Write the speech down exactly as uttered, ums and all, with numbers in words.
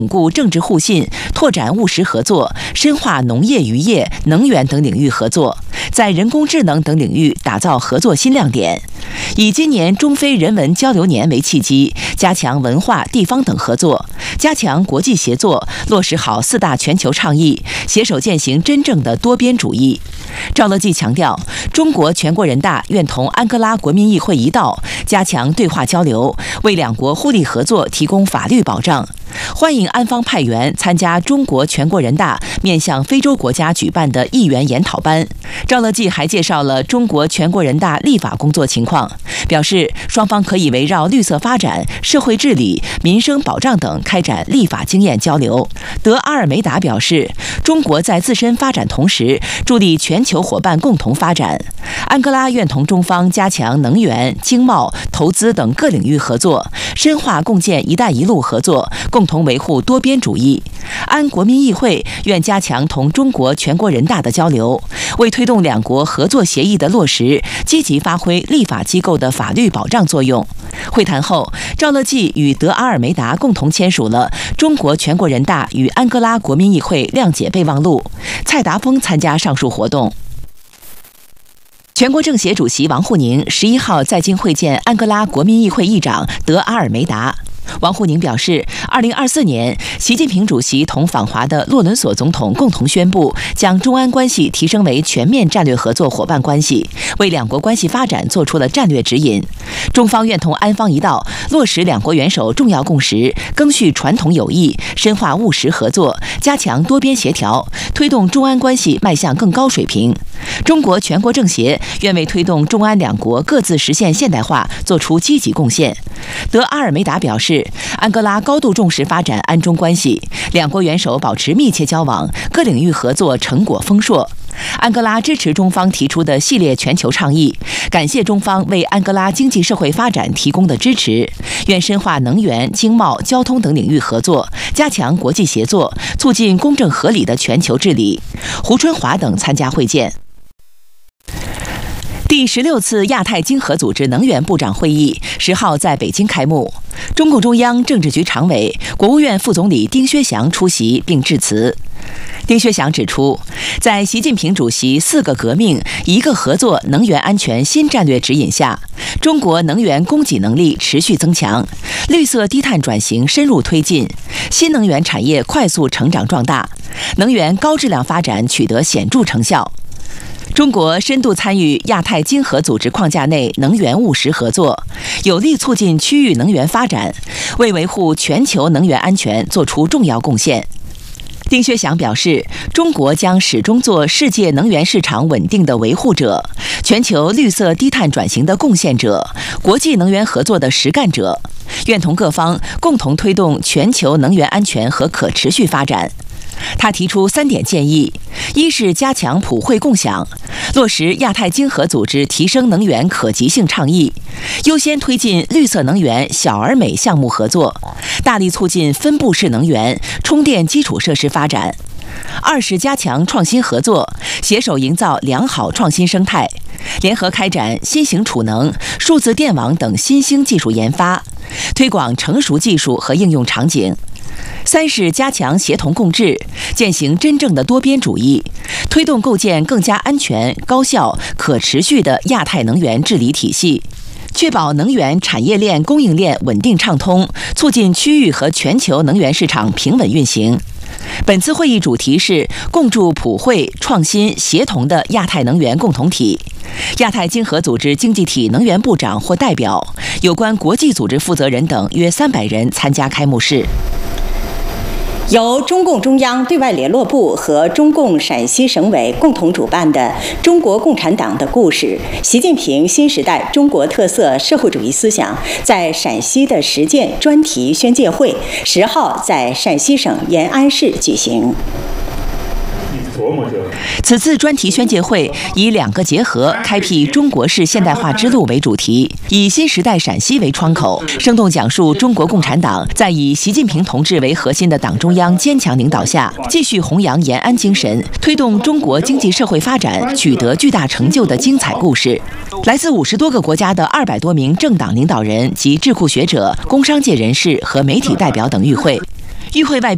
巩固政治互信，拓展务实合作，深化农业、渔业、能源等领域合作，在人工智能等领域打造合作新亮点。以今年中非人文交流年为契机，加强文化、地方等合作，加强国际协作，落实好四大全球倡议，携手践行真正的多边主义。赵乐际强调，中国全国人大愿同安哥拉国民议会一道，加强对话交流，为两国互利合作提供法律保障。欢迎安方派员参加中国全国人大面向非洲国家举办的议员研讨班。赵乐际还介绍了中国全国人大立法工作情况，表示双方可以围绕绿色发展、社会治理、民生保障等开展立法经验交流。德阿尔梅达表示，中国在自身发展同时，助力全球伙伴共同发展。安哥拉愿同中方加强能源、经贸、投资等各领域合作，深化共建“一带一路”合作，共同维护多边主义。安国民议会愿加强同中国全国人大的交流，为推动两国合作协议的落实，积极发挥立法机构的法律保障作用。会谈后，赵乐际与德阿尔梅达共同签署了中国全国人大与安哥拉国民议会谅解备忘录。蔡达峰参加上述活动。全国政协主席王沪宁十一号在京会见安哥拉国民议会议长德阿尔梅达。王沪宁表示，二零二四年，习近平主席同访华的洛伦索总统共同宣布，将中安关系提升为全面战略合作伙伴关系，为两国关系发展做出了战略指引。中方愿同安方一道，落实两国元首重要共识，赓续传统友谊，深化务实合作，加强多边协调，推动中安关系迈向更高水平。中国全国政协愿为推动中安两国各自实现现代化做出积极贡献。德阿尔梅达表示，安哥拉高度重视发展安中关系，两国元首保持密切交往，各领域合作成果丰硕。安哥拉支持中方提出的系列全球倡议，感谢中方为安哥拉经济社会发展提供的支持，愿深化能源、经贸、交通等领域合作，加强国际协作，促进公正合理的全球治理。胡春华等参加会见。第十六次亚太经合组织能源部长会议十号在北京开幕，中共中央政治局常委、国务院副总理丁薛祥出席并致辞。丁薛祥指出，在习近平主席“四个革命、一个合作”能源安全新战略指引下，中国能源供给能力持续增强，绿色低碳转型深入推进，新能源产业快速成长壮大，能源高质量发展取得显著成效。中国深度参与亚太经合组织框架内能源务实合作，有力促进区域能源发展，为维护全球能源安全作出重要贡献。丁薛祥表示，中国将始终做世界能源市场稳定的维护者，全球绿色低碳转型的贡献者，国际能源合作的实干者，愿同各方共同推动全球能源安全和可持续发展。他提出三点建议：一是加强普惠共享，落实亚太经合组织提升能源可及性倡议，优先推进绿色能源小而美项目合作，大力促进分布式能源、充电基础设施发展；二是加强创新合作，携手营造良好创新生态，联合开展新型储能、数字电网等新兴技术研发，推广成熟技术和应用场景。三是加强协同共治，践行真正的多边主义，推动构建更加安全、高效、可持续的亚太能源治理体系，确保能源产业链供应链稳定畅通，促进区域和全球能源市场平稳运行。本次会议主题是共筑普惠、创新、协同的亚太能源共同体。亚太经合组织经济体能源部长或代表、有关国际组织负责人等约三百人参加开幕式。 由中共中央对外联络部和中共陕西省委共同主办的《中国共产党的故事：习近平新时代中国特色社会主义思想在陕西的实践》专题宣介会十号在陕西省延安市举行。 此次专题宣介会以两个结合，开辟中国式现代化之路为主题，以新时代陕西为窗口，生动讲述中国共产党在以习近平同志为核心的党中央坚强领导下，继续弘扬延安精神，推动中国经济社会发展取得巨大成就的精彩故事。来自五十多个国家的二百多名政党领导人及智库学者、工商界人士和媒体代表等与会。与会外宾